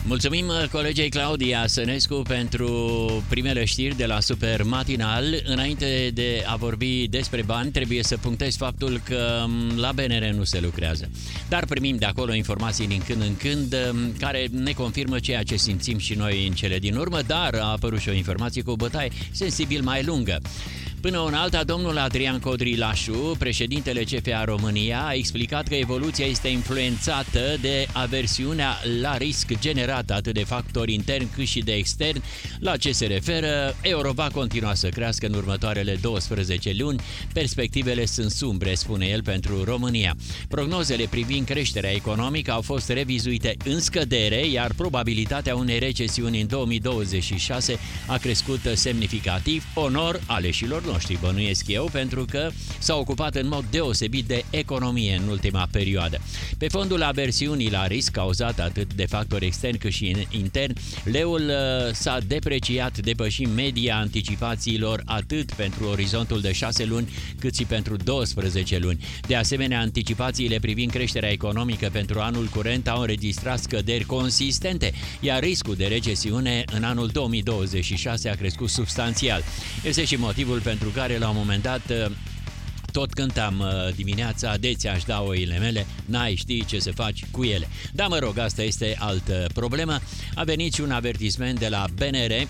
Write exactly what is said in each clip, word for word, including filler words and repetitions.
Mulțumim colegei Claudia Sănescu pentru primele știri de la Super Matinal. Înainte de a vorbi despre bani, trebuie să punctez faptul că la B N R nu se lucrează. Dar primim de acolo informații din când în când care ne confirmă ceea ce simțim și noi în cele din urmă, dar a apărut și o informație cu o bătaie sensibil mai lungă. Până una alta, domnul Adrian Codrilașu, președintele C F A România, a explicat că evoluția este influențată de aversiunea la risc generată atât de factori interni cât și de externi. La ce se referă, euro va continua să crească în următoarele douăsprezece luni. Perspectivele sunt sumbre, spune el, pentru România. Prognozele privind creșterea economică au fost revizuite în scădere, iar probabilitatea unei recesiuni în două mii douăzeci și șase a crescut semnificativ. Onor aleșilor noștri, bănuiesc eu, pentru că s-au ocupat în mod deosebit de economie în ultima perioadă. Pe fondul aversiunii la risc, cauzat atât de factori externi cât și interni, leul s-a depreciat, depășind media anticipațiilor atât pentru orizontul de șase luni cât și pentru douăsprezece luni. De asemenea, anticipațiile privind creșterea economică pentru anul curent au înregistrat scăderi consistente, iar riscul de recesiune în anul două mii douăzeci și șase a crescut substanțial. Este și motivul pentru care la un moment dat tot cântam dimineața, adeția aș da oile mele, n-ai ști ce să faci cu ele. Dar mă rog, asta este altă problemă. A venit și un avertisment de la B N R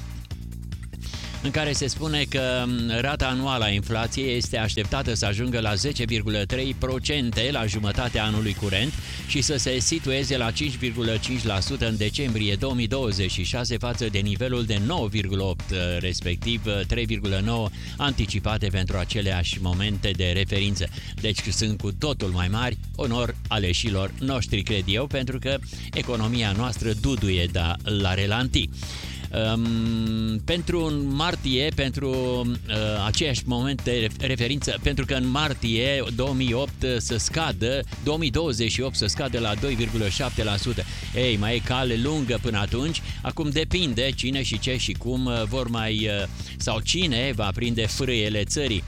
în care se spune că rata anuală a inflației este așteptată să ajungă la zece virgulă trei la sută la jumătatea anului curent și să se situeze la cinci virgulă cinci la sută în decembrie două mii douăzeci și șase față de nivelul de nouă virgulă opt la sută, respectiv trei virgulă nouă la sută anticipate pentru aceleași momente de referință. Deci sunt cu totul mai mari, onor aleșilor noștri, cred eu, pentru că economia noastră duduie da, la relanti. Um, pentru în martie, pentru uh, aceeași moment de referință, pentru că în martie două mii opt să scadă, două mii douăzeci și opt să scadă la doi virgulă șapte la sută. Ei, mai e cale lungă până atunci. Acum depinde cine și ce și cum vor mai, uh, sau cine va prinde frâiele țării.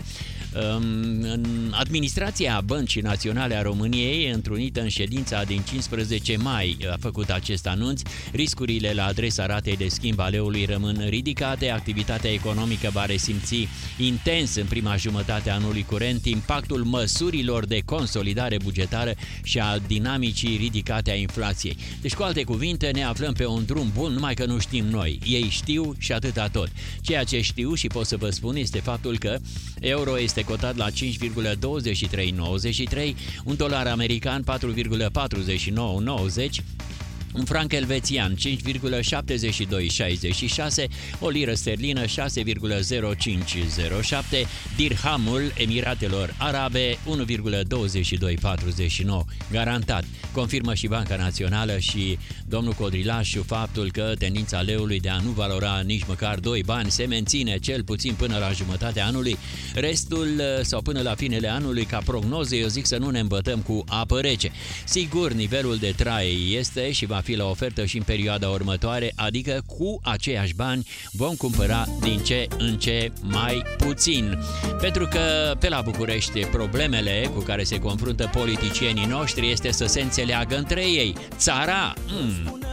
Administrația Băncii Naționale a României, întrunită în ședința din cincisprezece mai, a făcut acest anunț. Riscurile la adresa ratei de schimb a leului rămân ridicate, activitatea economică va resimți intens în prima jumătate a anului curent impactul măsurilor de consolidare bugetară și a dinamicii ridicate a inflației. Deci, cu alte cuvinte, ne aflăm pe un drum bun, numai că nu știm noi. Ei știu și atâta tot. Ceea ce știu și pot să vă spun este faptul că euro este cotat la cinci virgulă douăzeci și trei nouăzeci și trei, un dolar american patru virgulă patruzeci și nouă nouăzeci, un franc elvețian cinci virgulă șaptezeci și doi șaizeci și șase, o liră sterlină șase virgulă zero cinci zero șapte, dirhamul Emiratelor Arabe unu virgulă douăzeci și doi patruzeci și nouă. Garantat. Confirmă și Banca Națională și domnul Codrilașu faptul că tendința leului de a nu valora nici măcar doi bani se menține cel puțin până la jumătatea anului. Restul sau până la finele anului, ca prognoze, eu zic să nu ne îmbătăm cu apă rece. Sigur, nivelul de trai este și va fi la ofertă și în perioada următoare, adică cu aceiași bani vom cumpăra din ce în ce mai puțin. Pentru că pe la București problemele cu care se confruntă politicienii noștri este să se înțeleagă între ei. Țara, mm,